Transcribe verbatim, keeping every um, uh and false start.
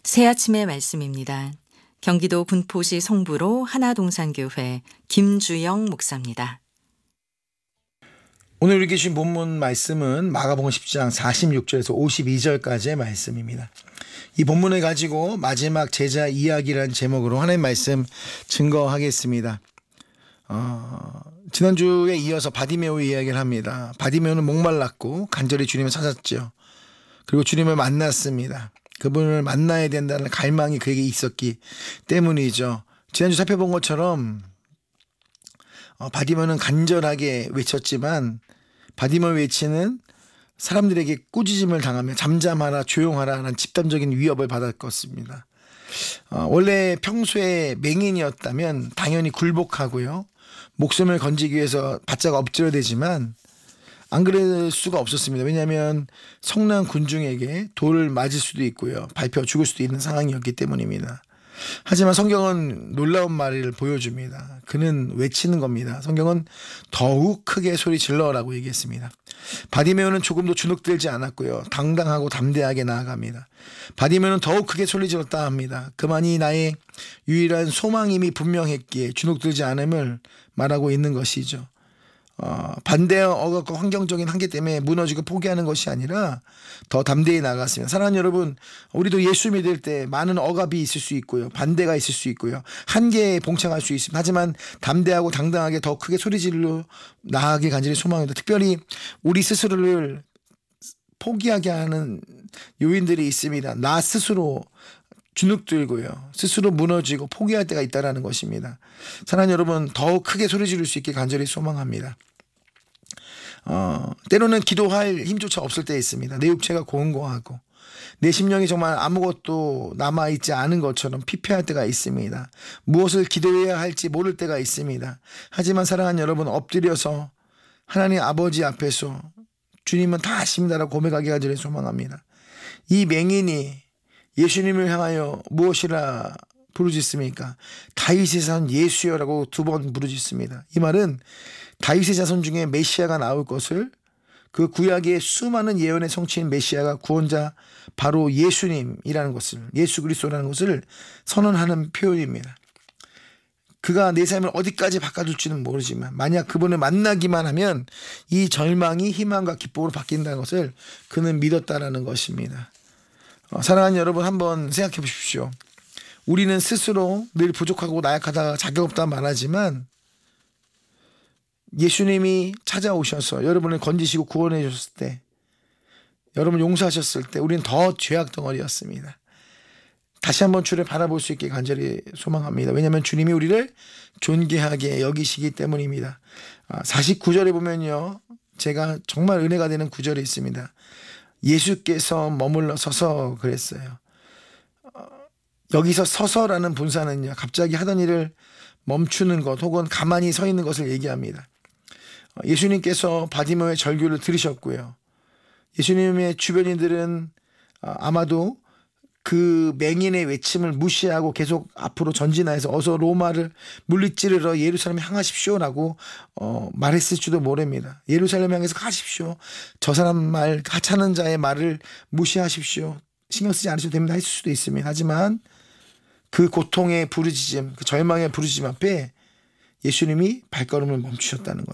새아침의 말씀입니다. 경기도 분포시 송부로 하나동산교회 김주영 목사입니다. 오늘 우리 주신 본문 말씀은 마가복음 십 장 사십육 절에서 오십이 절까지의 말씀입니다. 이 본문을 가지고 마지막 제자 이야기라는 제목으로 하나님 말씀 증거하겠습니다. 어, 지난주에 이어서 바디메오의 이야기를 합니다. 바디메오는 목말랐고 간절히 주님을 찾았죠. 그리고 주님을 만났습니다. 그분을 만나야 된다는 갈망이 그에게 있었기 때문이죠. 지난주 살펴본 것처럼 어, 바디메오는 간절하게 외쳤지만 바디메오 외치는 사람들에게 꾸짖음을 당하며 잠잠하라 조용하라 라는 집단적인 위협을 받았었습니다. 어, 원래 평소에 맹인이었다면 당연히 굴복하고요. 목숨을 건지기 위해서 바짝 엎드려대지만 안 그럴 수가 없었습니다. 왜냐하면 성난 군중에게 돌을 맞을 수도 있고요. 밟혀 죽을 수도 있는 상황이었기 때문입니다. 하지만 성경은 놀라운 말을 보여줍니다. 그는 외치는 겁니다. 성경은 더욱 크게 소리 질러라고 얘기했습니다. 바디메오는 조금도 주눅들지 않았고요. 당당하고 담대하게 나아갑니다. 바디메오는 더욱 크게 소리 질렀다 합니다. 그만이 나의 유일한 소망임이 분명했기에 주눅들지 않음을 말하고 있는 것이죠. 어, 반대와 억압과 환경적인 한계 때문에 무너지고 포기하는 것이 아니라 더 담대히 나아갔습니다. 사랑하는 여러분, 우리도 예수 믿을 때 많은 억압이 있을 수 있고요. 반대가 있을 수 있고요. 한계에 봉착할 수 있습니다. 하지만 담대하고 당당하게 더 크게 소리질러 나아가길 간절히 소망합니다. 특별히 우리 스스로를 포기하게 하는 요인들이 있습니다. 나 스스로 주눅들고요. 스스로 무너지고 포기할 때가 있다는 것입니다. 사랑하는 여러분, 더 크게 소리 지를 수 있게 간절히 소망합니다. 어, 때로는 기도할 힘조차 없을 때 있습니다. 내 육체가 공고하고 내 심령이 정말 아무것도 남아있지 않은 것처럼 피폐할 때가 있습니다. 무엇을 기도해야 할지 모를 때가 있습니다. 하지만 사랑하는 여러분, 엎드려서 하나님 아버지 앞에서 주님은 다 아십니다라고 고백하기 간절히 소망합니다. 이 맹인이 예수님을 향하여 무엇이라 부르짖습니까? 다윗의 자손 예수여라고 두 번 부르짖습니다. 이 말은 다윗의 자손 중에 메시아가 나올 것을, 그 구약의 수많은 예언의 성취인 메시아가 구원자 바로 예수님이라는 것을, 예수 그리스도라는 것을 선언하는 표현입니다. 그가 내 삶을 어디까지 바꿔줄지는 모르지만 만약 그분을 만나기만 하면 이 절망이 희망과 기쁨으로 바뀐다는 것을 그는 믿었다라는 것입니다. 어, 사랑하는 여러분, 한번 생각해 보십시오. 우리는 스스로 늘 부족하고 나약하다, 자격 없다 말하지만 예수님이 찾아오셔서 여러분을 건지시고 구원해 주셨을 때, 여러분 용서하셨을 때 우리는 더 죄악 덩어리였습니다. 다시 한번 주를 바라볼 수 있게 간절히 소망합니다. 왜냐하면 주님이 우리를 존귀하게 여기시기 때문입니다. 사십구 절에 보면요, 제가 정말 은혜가 되는 구절이 있습니다. 예수께서 머물러 서서 그랬어요. 여기서 서서라는 분사는요, 갑자기 하던 일을 멈추는 것 혹은 가만히 서 있는 것을 얘기합니다. 예수님께서 바디메오의 절규를 들으셨고요. 예수님의 주변인들은 아마도 그 맹인의 외침을 무시하고 계속 앞으로 전진하여서 어서 로마를 물리찌르러 예루살렘에 향하십시오라고 어, 말했을지도 모릅니다. 예루살렘 향해서 가십시오. 저 사람 말, 하찮은 자의 말을 무시하십시오. 신경 쓰지 않으셔도 됩니다. 했을 수도 있습니다. 하지만 그 고통의 부르짖음, 그 절망의 부르짖음 앞에 예수님이 발걸음을 멈추셨다는 것.